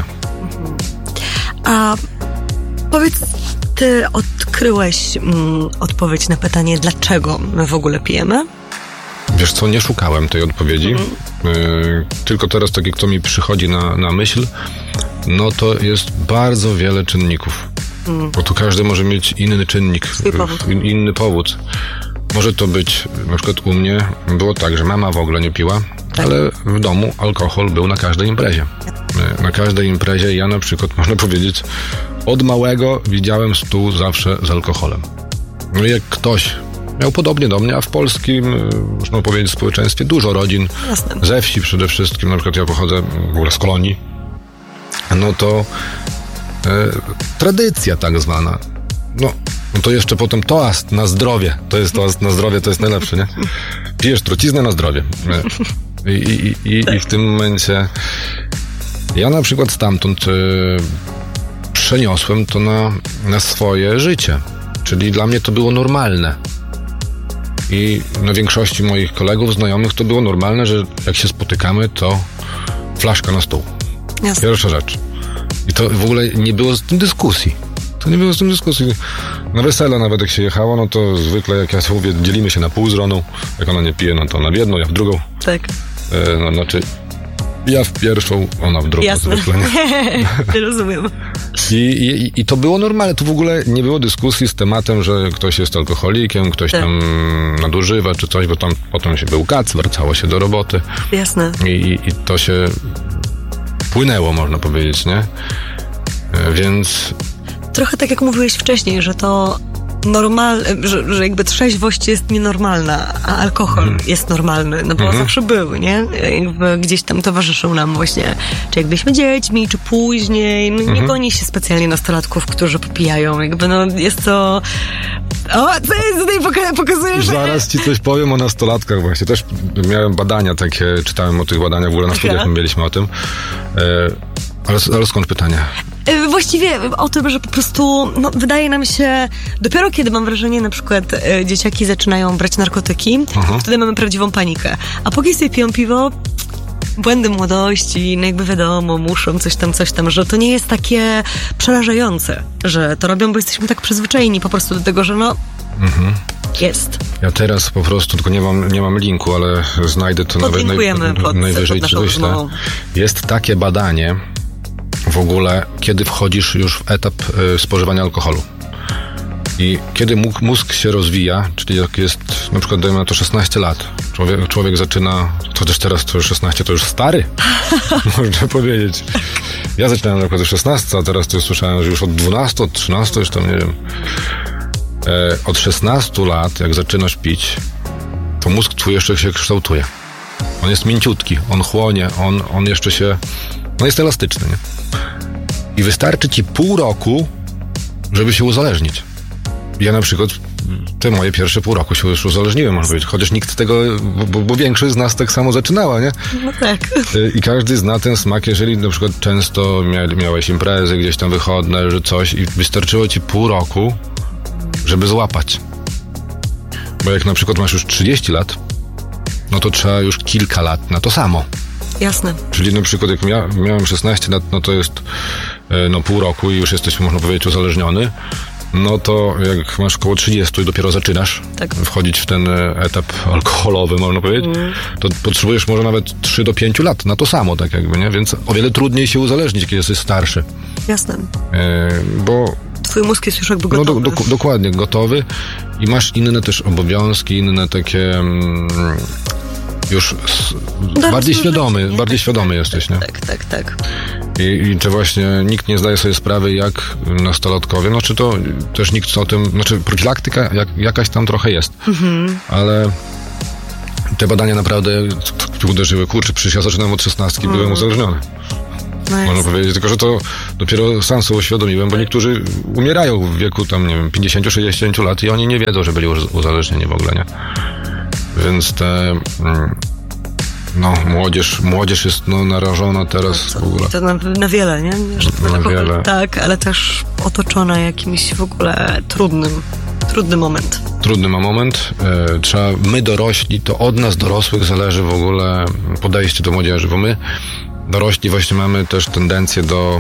B: A powiedz, ty odkryłeś odpowiedź na pytanie, dlaczego my w ogóle pijemy?
C: Wiesz co, nie szukałem tej odpowiedzi. Tylko teraz, tak jak to mi przychodzi na myśl, no to jest bardzo wiele czynników. Bo tu każdy może mieć inny czynnik, inny powód. Może to być, na przykład u mnie było tak, że mama w ogóle nie piła, ale w domu alkohol był na każdej imprezie. Na każdej imprezie ja na przykład, można powiedzieć, od małego widziałem stół zawsze z alkoholem. No i jak ktoś miał podobnie do mnie, a w polskim, można powiedzieć, społeczeństwie dużo rodzin, ze wsi przede wszystkim, na przykład ja pochodzę w ogóle z kolonii, no to tradycja tak zwana. No to jeszcze potem toast na zdrowie. To jest toast na zdrowie, to jest najlepsze, nie? Pijesz truciznę na zdrowie. I w tym momencie ja na przykład stamtąd przeniosłem to na swoje życie. Czyli dla mnie to było normalne. I na większości moich kolegów, znajomych to było normalne, że jak się spotykamy, to flaszka na stół. Jasne. Pierwsza rzecz. I to w ogóle nie było z tym dyskusji. Na wesele nawet jak się jechało, no to zwykle, jak ja mówię, dzielimy się na pół z żoną. Jak ona nie pije, no to na w jedną, ja w drugą.
B: Tak.
C: No, znaczy, ja w pierwszą, ona w drugą.
B: Jasne.
C: Zwykle, nie?
B: Rozumiem.
C: I to było normalne. Tu w ogóle nie było dyskusji z tematem, że ktoś jest alkoholikiem, ktoś tam nadużywa czy coś, bo tam potem się był kac, wracało się do roboty.
B: Jasne.
C: I to się płynęło, można powiedzieć, nie? Więc...
B: Trochę tak jak mówiłeś wcześniej, że to że jakby trzeźwość jest nienormalna, a alkohol jest normalny, no bo zawsze był, nie? Jakby gdzieś tam towarzyszył nam właśnie, czy jak byliśmy dziećmi, czy później, no nie goni się specjalnie nastolatków, którzy popijają, jakby no jest to... O, co jest tutaj pokazujesz?
C: Zaraz ci coś powiem o nastolatkach właśnie. Też miałem badania takie, czytałem o tych badaniach, w ogóle na studiach mieliśmy o tym. Ale skąd pytanie?
B: Właściwie o tym, że po prostu wydaje nam się, dopiero kiedy mam wrażenie, na przykład dzieciaki zaczynają brać narkotyki, wtedy mamy prawdziwą panikę. A póki sobie piją piwo, błędy młodości, no jakby wiadomo, muszą coś tam, że to nie jest takie przerażające, że to robią, bo jesteśmy tak przyzwyczajeni po prostu do tego, że jest.
C: Ja teraz po prostu, tylko nie mam linku, ale znajdę to najwyżej czy wyślę. Jest takie badanie w ogóle, kiedy wchodzisz już w etap spożywania alkoholu. I kiedy mózg się rozwija, czyli jak jest, na przykład dajmy na to 16 lat, człowiek zaczyna, chociaż teraz to już 16, to już stary, można powiedzieć. Ja zaczynałem na przykład od 16, a teraz to słyszałem, że już od 12, od 13, już tam nie wiem. Od 16 lat, jak zaczynasz pić, to mózg twój jeszcze się kształtuje. On jest mięciutki, on chłonie, on jeszcze się... No jest elastyczny, nie? I wystarczy ci pół roku, żeby się uzależnić. Ja na przykład te moje pierwsze pół roku się już uzależniłem, można powiedzieć. Chociaż nikt tego, bo większość z nas tak samo zaczynała, nie?
B: No tak.
C: I każdy zna ten smak, jeżeli na przykład często miałeś imprezy gdzieś tam wychodne, że coś i wystarczyło ci pół roku, żeby złapać. Bo jak na przykład masz już 30 lat, no to trzeba już kilka lat na to samo.
B: Jasne.
C: Czyli na przykład jak miałem 16 lat, no to jest pół roku i już jesteś, można powiedzieć, uzależniony. No to jak masz około 30 i dopiero zaczynasz wchodzić w ten etap alkoholowy, można powiedzieć, to potrzebujesz może nawet 3 do 5 lat na to samo, tak jakby, nie? Więc o wiele trudniej się uzależnić, kiedy jesteś starszy.
B: Jasne.
C: Bo
B: twój mózg jest już jakby gotowy.
C: No dokładnie, gotowy i masz inne też obowiązki, inne takie już bardziej świadomy jesteś, nie?
B: Tak.
C: I czy właśnie nikt nie zdaje sobie sprawy, jak nastolatkowie, no czy to też nikt o tym, znaczy profilaktyka jakaś tam trochę jest, ale te badania naprawdę uderzyły, przecież ja zaczynam od 16, byłem uzależniony.
B: No
C: można powiedzieć, tylko że to dopiero sam sobie uświadomiłem, bo niektórzy umierają w wieku tam, nie wiem, 50-60 lat i oni nie wiedzą, że byli uzależnieni w ogóle, nie? Więc młodzież jest narażona teraz w ogóle.
B: To na wiele, nie?
C: Na wiele.
B: Tak, ale też otoczona jakimś w ogóle trudny moment.
C: Trudny moment. My dorośli, to od nas dorosłych zależy w ogóle podejście do młodzieży, bo my dorośli właśnie mamy też tendencję do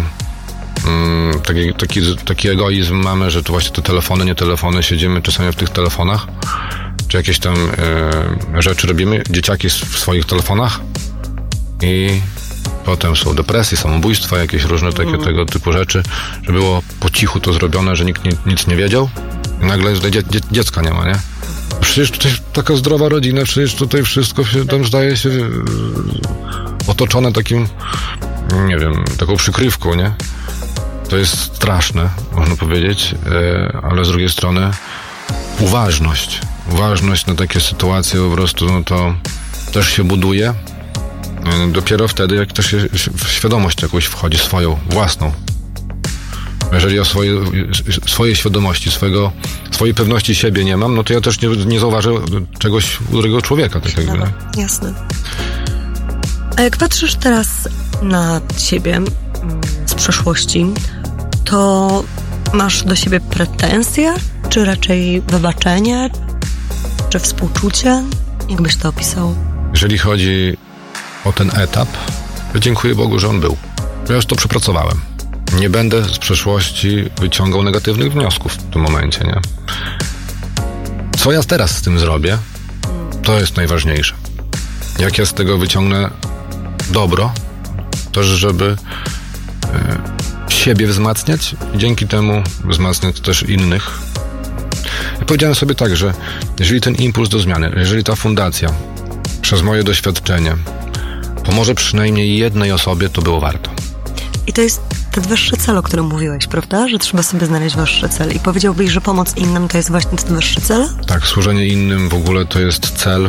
C: taki egoizm mamy, że to właśnie te telefony, nie telefony, siedzimy czasami w tych telefonach, czy jakieś tam rzeczy robimy, dzieciaki w swoich telefonach i potem są depresje, samobójstwa, jakieś różne takie tego typu rzeczy, że było po cichu to zrobione, że nikt nic nie wiedział i nagle dziecka nie ma, nie? Przecież tutaj taka zdrowa rodzina, przecież tutaj wszystko się tam zdaje się otoczone takim, nie wiem, taką przykrywką, nie? To jest straszne, można powiedzieć, ale z drugiej strony uważność na takie sytuacje po prostu, no to też się buduje dopiero wtedy, jak też w świadomość jakąś wchodzi, swoją, własną. Jeżeli ja swojej świadomości, swojej pewności siebie nie mam, no to ja też nie zauważę czegoś u drugiego człowieka. Tak jakby, nie?
B: Jasne. A jak patrzysz teraz na siebie z przeszłości, to masz do siebie pretensje, czy raczej wybaczenie, czy współczucie? Jak byś to opisał?
C: Jeżeli chodzi o ten etap, to dziękuję Bogu, że on był. Ja już to przepracowałem. Nie będę z przeszłości wyciągał negatywnych wniosków w tym momencie, nie? Co ja teraz z tym zrobię, to jest najważniejsze. Jak ja z tego wyciągnę dobro, to żeby siebie wzmacniać i dzięki temu wzmacniać też innych. Ja powiedziałem sobie tak, że jeżeli ten impuls do zmiany, jeżeli ta fundacja przez moje doświadczenie pomoże przynajmniej jednej osobie, to było warto.
B: I to jest ten wyższy cel, o którym mówiłeś, prawda? Że trzeba sobie znaleźć wyższy cel. I powiedziałbyś, że pomoc innym to jest właśnie ten wyższy cel? Tak,
C: służenie innym w ogóle to jest cel.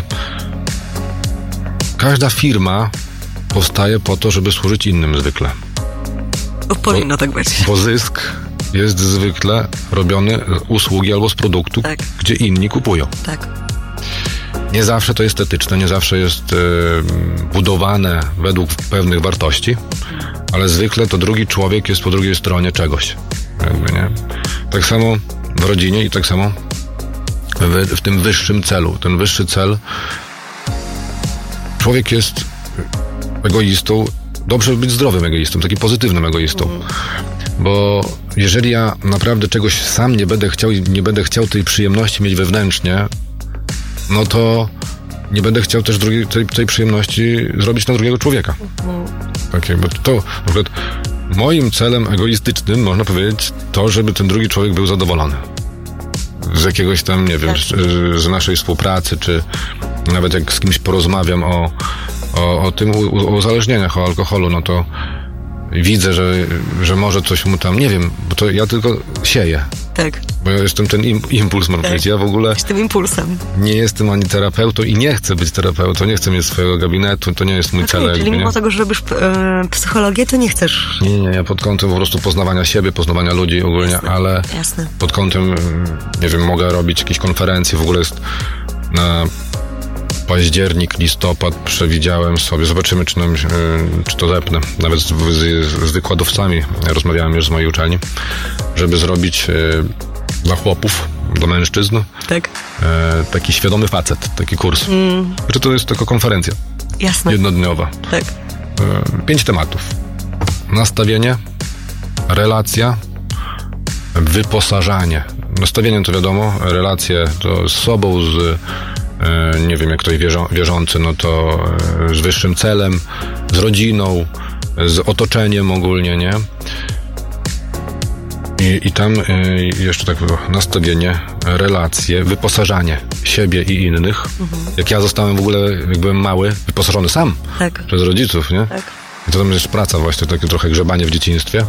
C: Każda firma powstaje po to, żeby służyć innym zwykle.
B: Powinno tak być.
C: Bo zysk jest zwykle robiony z usługi albo z produktu, tak, gdzie inni kupują.
B: Tak.
C: Nie zawsze to jest etyczne, nie zawsze jest budowane według pewnych wartości, ale zwykle to drugi człowiek jest po drugiej stronie czegoś. Jakby, nie? Tak samo w rodzinie i tak samo w tym wyższym celu. Ten wyższy cel, człowiek jest egoistą, dobrze być zdrowym egoistą, takim pozytywnym egoistą. Bo jeżeli ja naprawdę czegoś sam nie będę chciał i nie będę chciał tej przyjemności mieć wewnętrznie, no to nie będę chciał też tej przyjemności zrobić dla drugiego człowieka. Tak jakby to na przykład moim celem egoistycznym, można powiedzieć, to, żeby ten drugi człowiek był zadowolony. Z jakiegoś tam, nie wiem, z naszej współpracy, czy nawet jak z kimś porozmawiam o tym, o uzależnieniach, o alkoholu, no to widzę, że może coś mu tam, nie wiem, bo to ja tylko sieję.
B: Tak.
C: Bo ja jestem ten impuls, mam powiedzieć. Ja w ogóle
B: jestem impulsem.
C: Nie jestem ani terapeutą i nie chcę być terapeutą, nie chcę mieć swojego gabinetu, to nie jest mój cel.
B: Czyli mimo tego, że robisz psychologię, to nie chcesz?
C: Nie, ja pod kątem po prostu poznawania siebie, poznawania ludzi ogólnie, jasne, ale jasne. Pod kątem, nie wiem, mogę robić jakieś konferencje, w ogóle jest na październik, listopad przewidziałem sobie, zobaczymy, czy to zepnę. Nawet z wykładowcami rozmawiałem już z mojej uczelni, żeby zrobić dla chłopów, dla mężczyzn, tak, taki świadomy facet, taki kurs. Czy to jest tylko konferencja?
B: Jasne.
C: Jednodniowa.
B: Tak.
C: 5 tematów. Nastawienie, relacja, wyposażanie. Nastawienie to wiadomo, relacje to z sobą, nie wiem, jak ktoś wierzący, no to z wyższym celem, z rodziną, z otoczeniem ogólnie, nie? I tam jeszcze tak było, nastawienie, relacje, wyposażanie siebie i innych. Jak ja zostałem w ogóle, jak byłem mały, wyposażony sam, tak, przez rodziców, nie?
B: Tak.
C: I to tam jest praca właśnie, takie trochę grzebanie w dzieciństwie.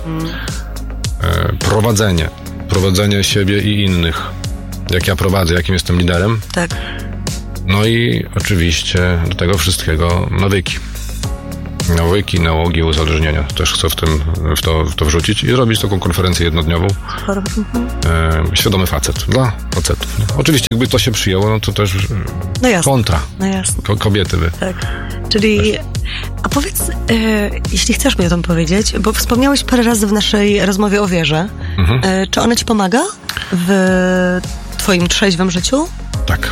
C: Prowadzenie siebie i innych. Jak ja prowadzę, jakim jestem liderem.
B: Tak.
C: No i oczywiście do tego wszystkiego nawyki, nałogi, uzależnienia. Też chcę w to wrzucić i zrobić taką konferencję jednodniową. Świadomy facet dla facetów. Nie? Oczywiście jakby to się przyjęło, no to też kontra.
B: No jasne.
C: Kobiety by.
B: Tak. Czyli, a powiedz, jeśli chcesz mi o tym powiedzieć, bo wspomniałeś parę razy w naszej rozmowie o wierze. Czy ona ci pomaga w twoim trzeźwym życiu?
C: Tak.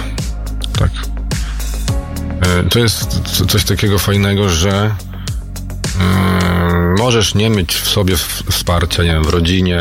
C: To jest coś takiego fajnego, że możesz nie mieć w sobie wsparcia, nie wiem, w rodzinie,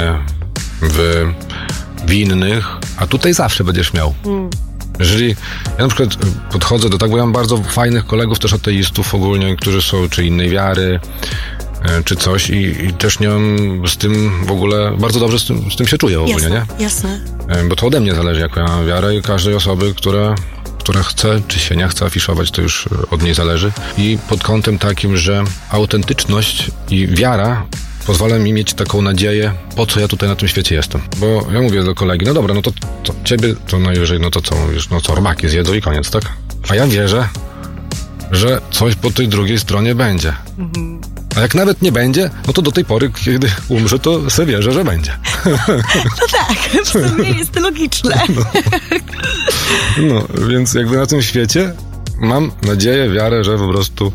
C: w innych, a tutaj zawsze będziesz miał. Jeżeli ja na przykład podchodzę do bo ja mam bardzo fajnych kolegów, też ateistów ogólnie, którzy są czy innej wiary, czy coś i też nie mam z tym w ogóle, bardzo dobrze z tym się czuję ogólnie, nie?
B: Jasne.
C: Bo to ode mnie zależy, jaką ja mam wiarę i każdej osoby, która chce, czy się nie chce afiszować, to już od niej zależy. I pod kątem takim, że autentyczność i wiara pozwala mi mieć taką nadzieję, po co ja tutaj na tym świecie jestem. Bo ja mówię do kolegi, no dobra, no to ciebie to najwyżej, no to co mówisz, no co, robaki zjedzą i koniec, tak? A ja wierzę, że coś po tej drugiej stronie będzie. A jak nawet nie będzie, no to do tej pory, kiedy umrze, to sobie wierzę, że będzie.
B: No tak, w sumie jest to logiczne.
C: No, więc jakby na tym świecie mam nadzieję, wiarę, że po prostu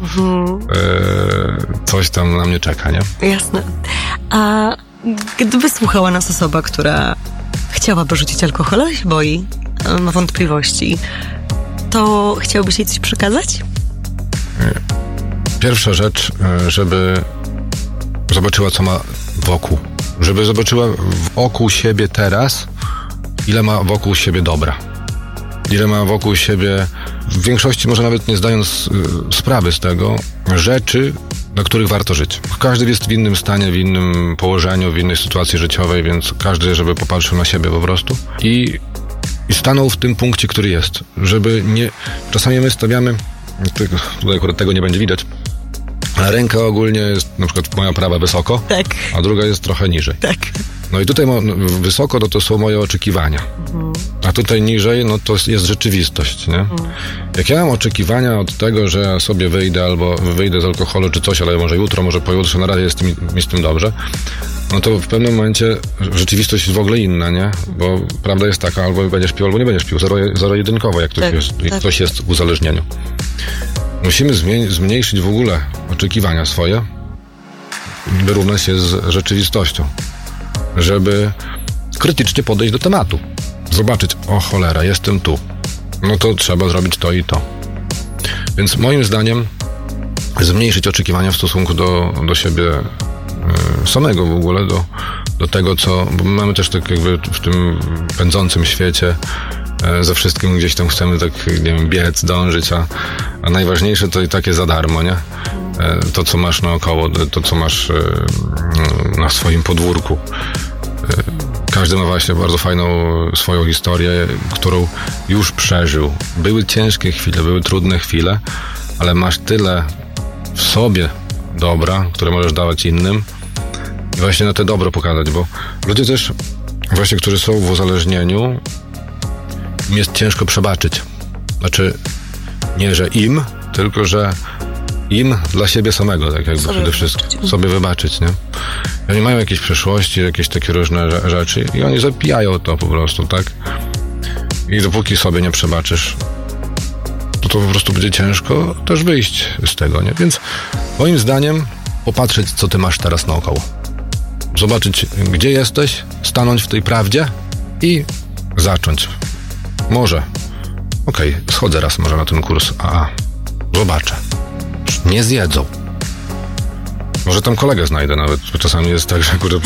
C: coś tam na mnie czeka, nie?
B: Jasne. A gdyby słuchała nas osoba, która chciałaby rzucić alkohol, ale się boi, ma wątpliwości, to chciałbyś jej coś przekazać?
C: Pierwsza rzecz, żeby zobaczyła, co ma wokół. Żeby zobaczyła wokół siebie teraz, ile ma wokół siebie dobra. Ile ma wokół siebie, w większości może nawet nie zdając sprawy z tego, rzeczy, na których warto żyć. Każdy jest w innym stanie, w innym położeniu, w innej sytuacji życiowej, więc każdy, żeby popatrzył na siebie po prostu i stanął w tym punkcie, który jest. Żeby nie... Czasami my stawiamy, tutaj akurat tego nie będzie widać, ale ręka ogólnie jest, na przykład moja prawa wysoko,
B: tak,
C: a druga jest trochę niżej.
B: Tak.
C: No i tutaj wysoko to są moje oczekiwania. A tutaj niżej, no to jest rzeczywistość, nie? Jak ja mam oczekiwania od tego, że ja sobie wyjdę albo wyjdę z alkoholu czy coś, ale może jutro, może pojutrze, na razie jest mi z tym dobrze, no to w pewnym momencie rzeczywistość jest w ogóle inna, nie? Bo prawda jest taka, albo będziesz pił, albo nie będziesz pił. Zero-jedynkowo, jak ktoś jest w uzależnieniu. Musimy zmniejszyć w ogóle oczekiwania swoje, wyrównać się z rzeczywistością, żeby krytycznie podejść do tematu. Zobaczyć, o cholera, jestem tu. No to trzeba zrobić to i to. Więc moim zdaniem zmniejszyć oczekiwania w stosunku do siebie samego w ogóle, do tego, co... Bo mamy też tak jakby w tym pędzącym świecie ze wszystkim gdzieś tam chcemy tak, nie wiem, biec, dążyć, a najważniejsze to i takie za darmo, nie? To, co masz naokoło, to, co masz na swoim podwórku. Każdy ma właśnie bardzo fajną swoją historię, którą już przeżył. Były ciężkie chwile, były trudne chwile, ale masz tyle w sobie dobra, które możesz dawać innym i właśnie na te dobro pokazać, bo ludzie też właśnie, którzy są w uzależnieniu, im jest ciężko przebaczyć. Znaczy, nie, że im, tylko, że im dla siebie samego, tak jakby przede wszystkim sobie wybaczyć, nie? I oni mają jakieś przeszłości, jakieś takie różne rzeczy i oni zapijają to po prostu, tak? I dopóki sobie nie przebaczysz, to po prostu będzie ciężko też wyjść z tego, nie? Więc moim zdaniem popatrzeć, co ty masz teraz naokoło. Zobaczyć, gdzie jesteś, stanąć w tej prawdzie i zacząć. Może. Okej, schodzę raz może na ten kurs AA. Zobaczę. Nie zjedzą. Może tam kolegę znajdę nawet, bo czasami jest tak, że kurde...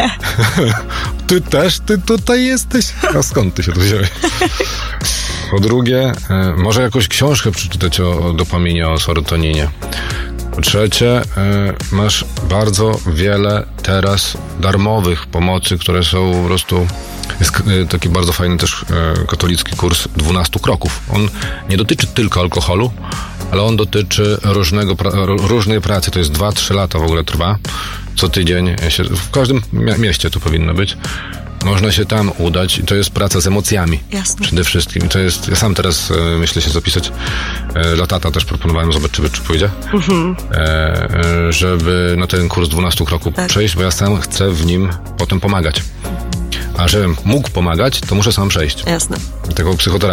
C: Ty tutaj jesteś? A skąd ty się tu wziąłeś? Po drugie, może jakąś książkę przeczytać o dopaminie, o serotoninie. Po trzecie, masz bardzo wiele teraz darmowych pomocy, które są po prostu... Jest taki bardzo fajny też katolicki kurs 12 kroków. On nie dotyczy tylko alkoholu, ale on dotyczy różnej pracy. To jest 2-3 lata w ogóle trwa. Co tydzień w każdym mieście tu powinno być. Można się tam udać i to jest praca z emocjami.
B: Jasne.
C: Przede wszystkim. To jest, ja sam teraz myślę się zapisać. Dla tata też proponowałem, zobaczymy, czy pójdzie. Żeby na ten kurs 12 kroków przejść, bo ja sam chcę w nim potem pomagać. A żebym mógł pomagać, to muszę sam przejść.
B: Jasne.
C: Taką psychoterapię